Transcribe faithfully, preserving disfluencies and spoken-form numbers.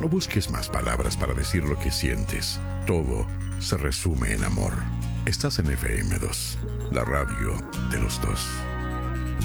No busques más palabras para decir lo que sientes. Todo se resume en amor. Estás en F M dos, la radio de los dos.